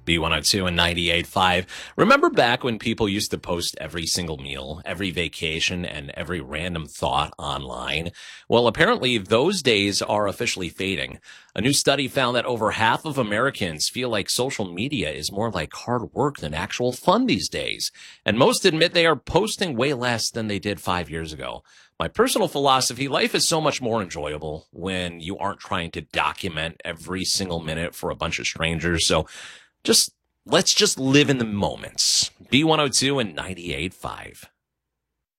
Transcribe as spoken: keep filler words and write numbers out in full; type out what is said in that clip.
B one oh two and ninety-eight point five. Remember back when people used to post every single meal, every vacation, and every random thought online? Well, apparently those days are officially fading. A new study found that over half of Americans feel like social media is more like hard work than actual fun these days. And most admit they are posting way less than they did five years ago. My personal philosophy, life is so much more enjoyable when you aren't trying to document every single minute for a bunch of strangers. So just let's just live in the moments. B one oh two and ninety-eight point five.